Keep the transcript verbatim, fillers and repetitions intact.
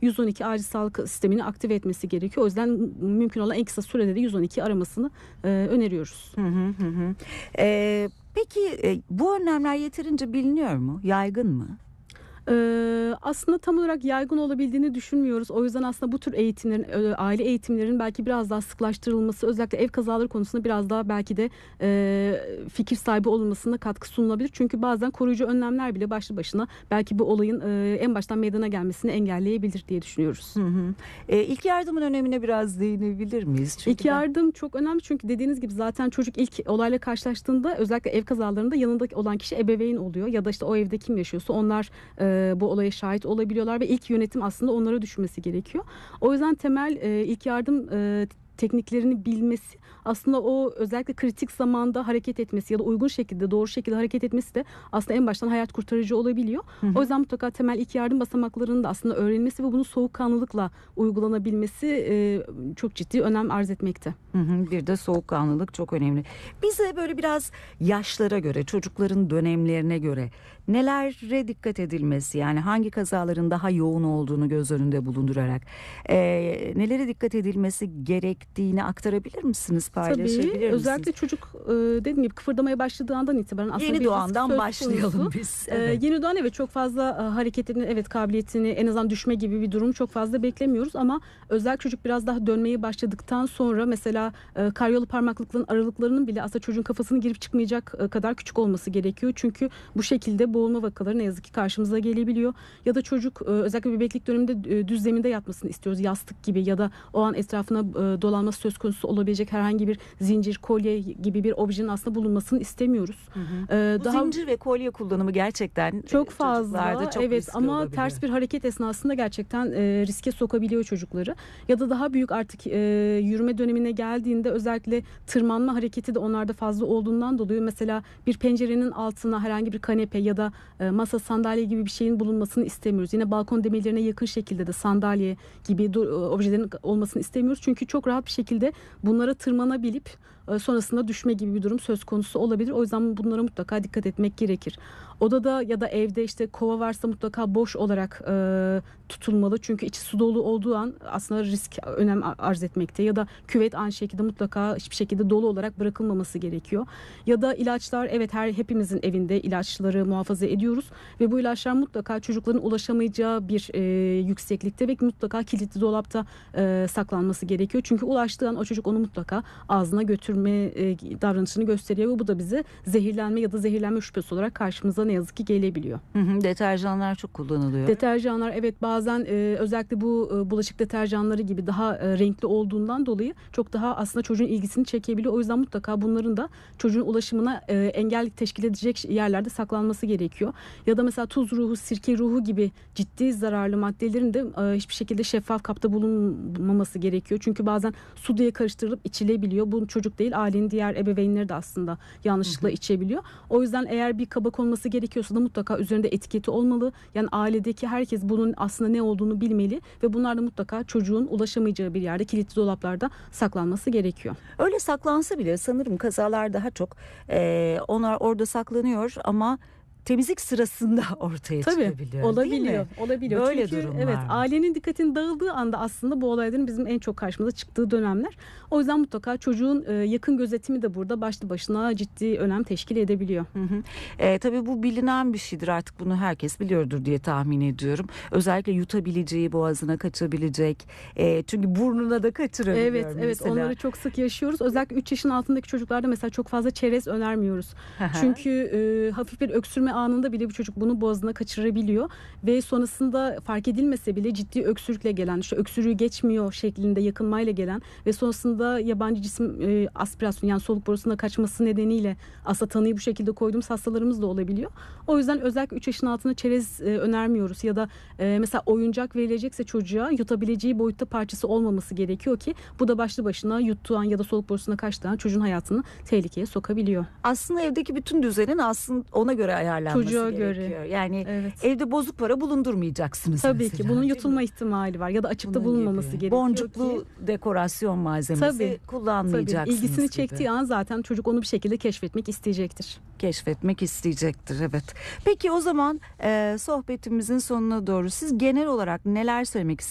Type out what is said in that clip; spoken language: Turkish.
yüz on iki acil sağlık sistemini aktive etmesi gerekiyor. O yüzden mümkün olan en kısa sürede de yüz on iki aramasını e, öneriyoruz. Hı hı hı. Ee, peki e, bu önlemler yeterince biliniyor mu? Yaygın mı? Ee, aslında tam olarak yaygın olabildiğini düşünmüyoruz. O yüzden aslında bu tür eğitimlerin, aile eğitimlerinin belki biraz daha sıklaştırılması, özellikle ev kazaları konusunda biraz daha belki de e, fikir sahibi olunmasına katkı sunulabilir. Çünkü bazen koruyucu önlemler bile başlı başına belki bu olayın e, en baştan meydana gelmesini engelleyebilir diye düşünüyoruz. Hı hı. E, ilk yardımın önemine biraz değinebilir miyiz? Çünkü İlk yardım ben... çok önemli, çünkü dediğiniz gibi zaten çocuk ilk olayla karşılaştığında özellikle ev kazalarında yanındaki olan kişi ebeveyn oluyor ya da işte o evde kim yaşıyorsa onlar e, bu olaya şahit olabiliyorlar ve ilk yönetim aslında onlara düşmesi gerekiyor. O yüzden temel e, ilk yardım e, tekniklerini bilmesi, aslında o özellikle kritik zamanda hareket etmesi ya da uygun şekilde, doğru şekilde hareket etmesi de aslında en baştan hayat kurtarıcı olabiliyor. Hı hı. O yüzden mutlaka temel ilk yardım basamaklarının da aslında öğrenilmesi ve bunun soğukkanlılıkla uygulanabilmesi e, çok ciddi önem arz etmekte. Hı hı, bir de soğukkanlılık çok önemli. Bize böyle biraz yaşlara göre, çocukların dönemlerine göre nelere dikkat edilmesi, yani hangi kazaların daha yoğun olduğunu göz önünde bulundurarak e, nelere dikkat edilmesi gerektiğini aktarabilir misiniz, paylaşabilir Tabii, misiniz? Özellikle çocuk e, dediğim gibi kıpırdamaya başladığı andan itibaren aslında yeni bir doğandan başlayalım biz. Evet. E, yeni doğan evet çok fazla e, hareketini, evet kabiliyetini, en azından düşme gibi bir durum çok fazla beklemiyoruz ama özellikle çocuk biraz daha dönmeye başladıktan sonra mesela e, karyolu parmaklıkların aralıklarının bile aslında çocuğun kafasını girip çıkmayacak e, kadar küçük olması gerekiyor. Çünkü bu şekilde boğulma vakaları ne yazık ki karşımıza gelebiliyor. Ya da çocuk e, özellikle bebeklik döneminde e, düz zeminde yatmasını istiyoruz, yastık gibi ya da o an etrafına e, dolanması söz konusu olabilecek herhangi bir zincir, kolye gibi bir objenin aslında bulunmasını istemiyoruz. Hı hı. Ee, Bu daha zincir ve kolye kullanımı gerçekten çok fazla, çok evet, ama olabiliyor. Ters bir hareket esnasında gerçekten e, riske sokabiliyor çocukları. Ya da daha büyük artık e, yürüme dönemine geldiğinde özellikle tırmanma hareketi de onlarda fazla olduğundan dolayı mesela bir pencerenin altına herhangi bir kanepe ya da e, masa, sandalye gibi bir şeyin bulunmasını istemiyoruz. Yine balkon demirlerine yakın şekilde de sandalye gibi dur, objelerin olmasını istemiyoruz. Çünkü çok rahat bir şekilde bunlara tırmanabilip sonrasında düşme gibi bir durum söz konusu olabilir. O yüzden bunlara mutlaka dikkat etmek gerekir. Odada ya da evde işte kova varsa mutlaka boş olarak e, tutulmalı. Çünkü içi su dolu olduğu an aslında risk önem arz etmekte. Ya da küvet aynı şekilde mutlaka hiçbir şekilde dolu olarak bırakılmaması gerekiyor. Ya da ilaçlar, evet, her hepimizin evinde ilaçları muhafaza ediyoruz ve bu ilaçlar mutlaka çocukların ulaşamayacağı bir e, yükseklikte ve mutlaka kilitli dolapta e, saklanması gerekiyor. Çünkü ulaştığı an o çocuk onu mutlaka ağzına götürme e, davranışını gösteriyor ve bu da bize zehirlenme ya da zehirlenme şüphesi olarak karşımıza ne yazık ki gelebiliyor. Hı hı, deterjanlar çok kullanılıyor. Deterjanlar, evet, bazen e, özellikle bu e, bulaşık deterjanları gibi daha e, renkli olduğundan dolayı çok daha aslında çocuğun ilgisini çekebiliyor. O yüzden mutlaka bunların da çocuğun ulaşımına e, engel teşkil edecek yerlerde saklanması gerekiyor. Ya da mesela tuz ruhu, sirke ruhu gibi ciddi zararlı maddelerin de e, hiçbir şekilde şeffaf kapta bulunmaması gerekiyor. Çünkü bazen su diye karıştırılıp içilebiliyor. Bu çocuk değil, ailenin diğer ebeveynleri de aslında yanlışlıkla hı hı. içebiliyor. O yüzden eğer bir kaba konması gerekiyorsa da mutlaka üzerinde etiketi olmalı. Yani ailedeki herkes bunun aslında ne olduğunu bilmeli ve bunlar da mutlaka çocuğun ulaşamayacağı bir yerde, kilitli dolaplarda saklanması gerekiyor. Öyle saklansa bile sanırım kazalar daha çok e, onlar orada saklanıyor ama temizlik sırasında ortaya Tabii, çıkabiliyor. olabiliyor, olabiliyor. Böyle Çünkü durumlar. evet, ailenin dikkatinin dağıldığı anda aslında bu olayların bizim en çok karşımıza çıktığı dönemler. O yüzden mutlaka çocuğun yakın gözetimi de burada başlı başına ciddi önem teşkil edebiliyor. Hı hı. E, tabii bu bilinen bir şeydir, artık bunu herkes biliyordur diye tahmin ediyorum. Özellikle yutabileceği, boğazına kaçabilecek. E, çünkü burnuna da kaçırabiliyor evet, mesela. Evet, onları çok sık yaşıyoruz. Özellikle üç yaşın altındaki çocuklarda mesela çok fazla çerez önermiyoruz. Çünkü e, hafif bir öksürme anında bile bir çocuk bunu boğazına kaçırabiliyor ve sonrasında fark edilmese bile ciddi öksürükle gelen, işte öksürüğü geçmiyor şeklinde yakınmayla gelen ve sonrasında yabancı cisim e, aspirasyon, yani soluk borusuna kaçması nedeniyle aslında tanıyı bu şekilde koyduğumuz hastalarımız da olabiliyor. O yüzden özellikle üç yaşın altında çerez e, önermiyoruz ya da e, mesela oyuncak verilecekse çocuğa yutabileceği boyutta parçası olmaması gerekiyor ki bu da başlı başına yuttuğu an ya da soluk borusuna kaçtığı an çocuğun hayatını tehlikeye sokabiliyor. Aslında evdeki bütün düzenin aslında ona göre ayarlanması çocuğa gerekiyor. Göre. Yani evet. Evde bozuk para bulundurmayacaksınız. Tabii mesela, ki bunun yutulma ihtimali var ya da açıkta bunun bulunmaması gibi. gerekiyor Boncuklu ki. dekorasyon malzemesi tabii, kullanmayacaksınız. Tabii. İlgisini gibi. çektiği an zaten çocuk onu bir şekilde keşfetmek isteyecektir. Keşfetmek isteyecektir, evet. Peki o zaman e, sohbetimizin sonuna doğru siz genel olarak neler söylemek istersiniz?